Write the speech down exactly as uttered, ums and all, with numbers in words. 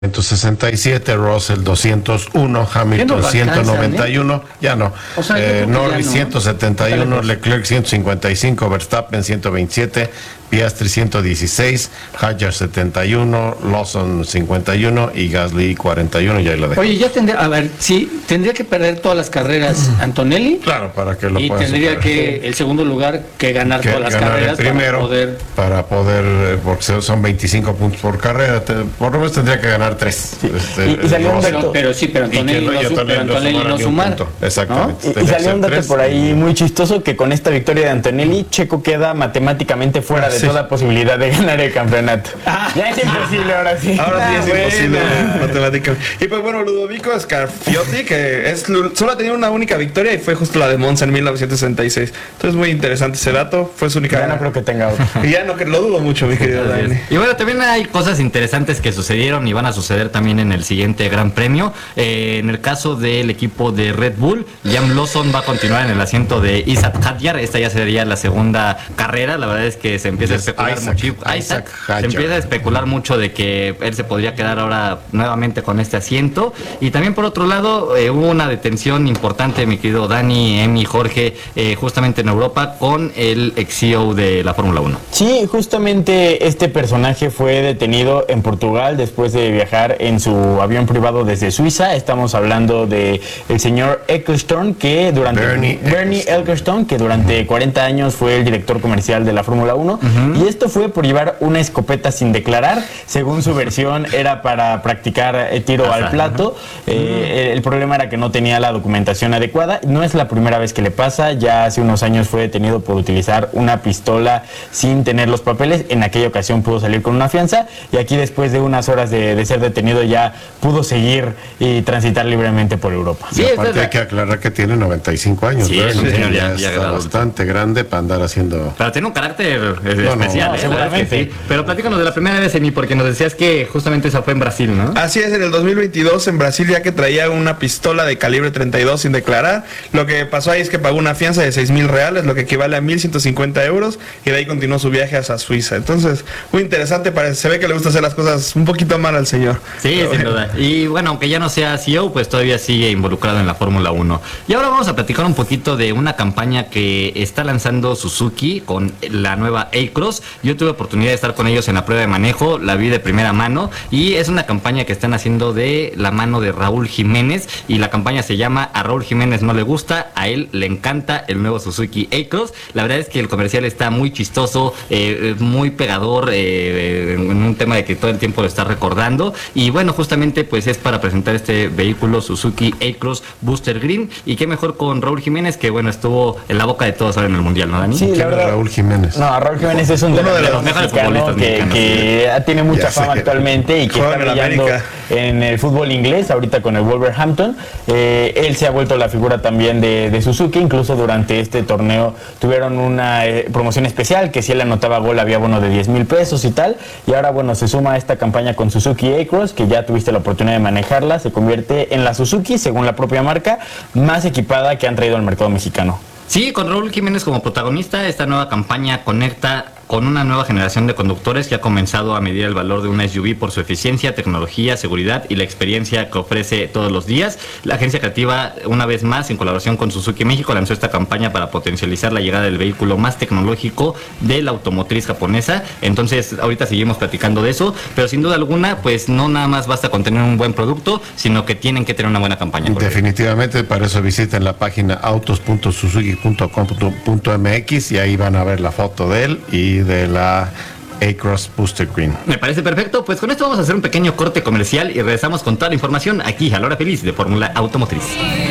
ciento sesenta y siete, Russell doscientos uno, Hamilton ciento noventa y uno, ¿eh? Ya no. O sea, eh, Norris no. ciento setenta y uno, Leclerc ciento cincuenta y cinco, Verstappen ciento veintisiete, Piastri ciento dieciséis, Hadjar setenta y uno, Lawson cincuenta y uno y Gasly cuarenta y uno, y ahí lo dejo. Oye, ya tendría, a ver, sí, tendría que perder todas las carreras Antonelli. Claro, para que lo y pueda tendría superar. que el segundo lugar que ganar que todas las ganar carreras el primero, para poder para poder eh, porque son veinticinco puntos por carrera, te, por lo menos tendría que ganar tres. Sí. Este, y, y salió un dato, pero, pero sí, pero Antonelli no, su, pero Antonelli no sumar. Exactamente. ¿no? Y, y salió un dato tres, por ahí muy chistoso que con esta victoria de Antonelli, Checo queda matemáticamente fuera de sí. toda posibilidad de ganar el campeonato. Ah, ya es imposible ahora sí. Ahora sí ah, es bueno. imposible matemáticamente. Y pues bueno, Ludovico Scarfiotti, que es solo ha tenido una única victoria y fue justo la de Monza en mil novecientos sesenta y seis. Entonces muy interesante ese dato. Fue su única. Ya no creo que tenga otro. Y ya no que lo dudo mucho, mi querido Dani. Y bueno, también hay cosas interesantes que sucedieron y van a suceder también en el siguiente Gran Premio. Eh, en el caso del equipo de Red Bull, Liam Lawson va a continuar en el asiento de Isaac Hadjar. Esta ya sería la segunda carrera. La verdad es que se empieza yes, a especular Isaac, mucho. Isaac, Isaac Hadjar. Se empieza a especular mucho de que él se podría quedar ahora nuevamente con este asiento. Y también por otro lado, eh, hubo una detención importante, mi querido Dani, Emi, Jorge, eh, justamente en Europa con el ex C E O de la Fórmula uno. Sí, justamente este personaje fue detenido en Portugal después de viajar en su avión privado desde Suiza. Estamos hablando de el señor Ecclestone, que durante Bernie, Bernie Ecclestone, que durante cuarenta años fue el director comercial de la Fórmula uno, uh-huh. y esto fue por llevar una escopeta sin declarar. Según su versión, era para practicar eh, tiro Ajá, al plato. Eh, uh-huh. El problema era que no tenía la documentación adecuada. No es la primera vez que le pasa. Ya hace unos años fue detenido por utilizar una pistola sin tener los papeles. En aquella ocasión pudo salir con una fianza, y aquí después de unas horas de, de ser detenido ya pudo seguir y transitar libremente por Europa. Sí, y aparte hay que aclarar que tiene noventa y cinco años. Sí, ¿verdad? sí, ya, señor, ya, ya, está ya bastante grande para andar haciendo. Pero tiene un carácter eh, no, especial, no, eh, seguramente. Sí. Pero platícanos de la primera vez, Emi, porque nos decías que justamente esa fue en Brasil, ¿no? Así es, en el dos mil veintidós en Brasil, ya que traía una pistola de calibre treinta y dos sin declarar. Lo que pasó ahí es que pagó una fianza de seis mil reales, lo que equivale a mil ciento cincuenta euros, y de ahí continuó su viaje hacia Suiza. Entonces, muy interesante, parece, se ve que le gusta hacer las cosas un poquito mal al señor. Sí, Pero, sin duda. Y bueno, aunque ya no sea C E O, pues todavía sigue involucrado en la Fórmula uno. Y ahora vamos a platicar un poquito de una campaña que está lanzando Suzuki con la nueva A-Cross. Yo tuve oportunidad de estar con ellos en la prueba de manejo, la vi de primera mano, y es una campaña que están haciendo de la mano de Raúl Jiménez, y la campaña se llama A Raúl Jiménez no le gusta, a él le encanta el nuevo Suzuki A-Cross. La verdad es que el comercial está muy chistoso, eh, muy pegador, eh, en un tema de que todo el tiempo lo está recordando, y bueno, justamente pues es para presentar este vehículo Suzuki A-Cross Booster Green, y qué mejor con Raúl Jiménez, que bueno, estuvo en la boca de todos ahora en el Mundial, ¿no, Dani? Sí, la verdad. Raúl Jiménez. No, Raúl Jiménez es un uno de los mejores mexicano que, que sí. tiene mucha Ya fama sé. actualmente y que Juega está en brillando América. en el fútbol inglés, ahorita con el Wolverhampton. Eh, él se ha vuelto la figura también de, de Suzuki. Incluso durante este torneo tuvieron una eh, promoción especial, que si él anotaba gol había bono de diez mil pesos y tal. Y ahora, bueno, se suma a esta campaña con Suzuki A-Cross, que ya tuviste la oportunidad de manejarla. Se convierte en la Suzuki, según la propia marca, más equipada que han traído al mercado mexicano. Sí, con Raúl Jiménez como protagonista, esta nueva campaña conecta con una nueva generación de conductores que ha comenzado a medir el valor de una S U V por su eficiencia, tecnología, seguridad y la experiencia que ofrece todos los días. La agencia creativa, una vez más, en colaboración con Suzuki México, lanzó esta campaña para potencializar la llegada del vehículo más tecnológico de la automotriz japonesa. Entonces, ahorita seguimos platicando de eso, pero sin duda alguna, pues no nada más basta con tener un buen producto, sino que tienen que tener una buena campaña. Definitivamente, para eso visiten la página autos punto suzuki punto com punto m x y ahí van a ver la foto de él y de la A-Cross Booster Green. Me parece perfecto, pues con esto vamos a hacer un pequeño corte comercial y regresamos con toda la información aquí a La Hora Feliz de Fórmula Automotriz.